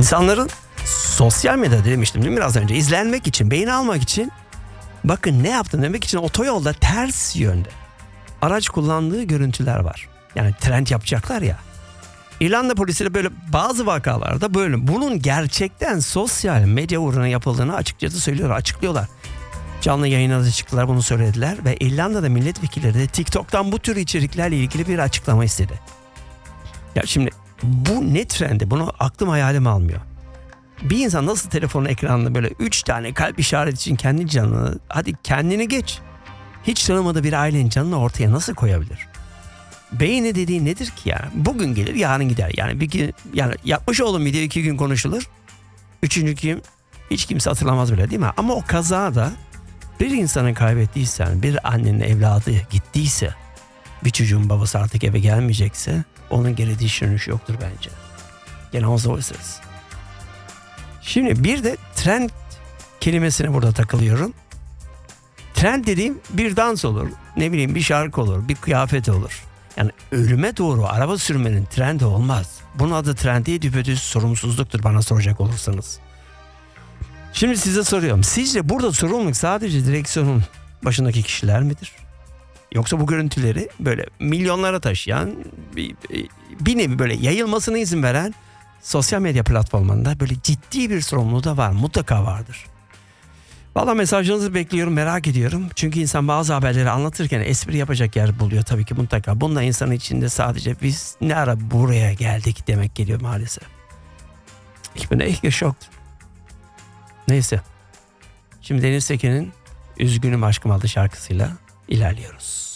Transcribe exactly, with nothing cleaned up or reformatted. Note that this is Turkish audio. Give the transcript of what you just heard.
İnsanların sosyal medyada demiştim değil mi biraz önce, izlenmek için, beğeni almak için, bakın ne yaptın demek için otoyolda ters yönde araç kullandığı görüntüler var. Yani trend yapacaklar ya. İrlanda polisi de böyle bazı vakalarda böyle bunun gerçekten sosyal medya uğruna yapıldığını açıkçası söylüyorlar, açıklıyorlar. Canlı yayına da çıktılar, bunu söylediler ve İrlanda'da milletvekilleri de TikTok'tan bu tür içeriklerle ilgili bir açıklama istedi. Ya şimdi bu ne trendi? Bunu aklım hayalim almıyor. Bir insan nasıl telefonun ekranında böyle üç tane kalp işareti için kendi canını, hadi kendini geç, hiç tanımadığı bir ailenin canını ortaya nasıl koyabilir? Beğeni dediğin nedir ki ya? Bugün gelir yarın gider. Yani bir gün, yani yapmış olduğum video iki gün konuşulur. Üçüncü gün hiç kimse hatırlamaz bile, değil mi? Ama o kazada bir insanı kaybettiysen, bir annenin evladı gittiyse, bir çocuğun babası artık eve gelmeyecekse onun geri dönüşü yoktur bence. Genelde o ses. Şimdi bir de trend kelimesine burada takılıyorum. Trend dediğim bir dans olur, ne bileyim bir şarkı olur, bir kıyafet olur. Yani ölüme doğru araba sürmenin trendi olmaz. Bunun adı trend değil, düpedüz sorumsuzluktur bana soracak olursanız. Şimdi size soruyorum. Sizce burada sorumluluk sadece direksiyonun başındaki kişiler midir? Yoksa bu görüntüleri böyle milyonlara taşıyan, bir, bir nevi böyle yayılmasına izin veren sosyal medya platformlarında böyle ciddi bir sorumluluğu da var. Mutlaka vardır. Valla mesajlarınızı bekliyorum, merak ediyorum. Çünkü insan bazı haberleri anlatırken espri yapacak yer buluyor tabii ki mutlaka. Bununla insanın içinde sadece biz ne ara buraya geldik demek geliyor maalesef. Ich bin echt geschockt. Neyse. Şimdi Deniz Tekin'in Üzgünüm Aşkım adlı şarkısıyla ilerliyoruz.